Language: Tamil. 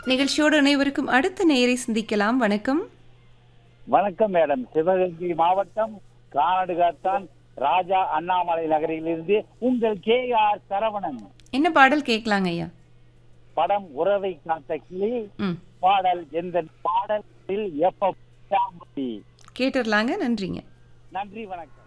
நிகழ்ச்சியோடு இணைவருக்கும் அடுத்த நேயரை சிந்திக்கலாம். வணக்கம். வணக்கம் மேடம். சிவகங்கை மாவட்டம் கானாடுகாத்தான் ராஜா அண்ணாமலை நகரிலிருந்து உங்கள் KR சரவணன். என்ன பாடல் கேட்கலாங்க ஐயா? படம் உறவை காத்த கிளி, ம் பாடல் எந்த பாடலில் எப்ப கேட்டுடலாங்க. நன்றிங்க. நன்றி, வணக்கம்.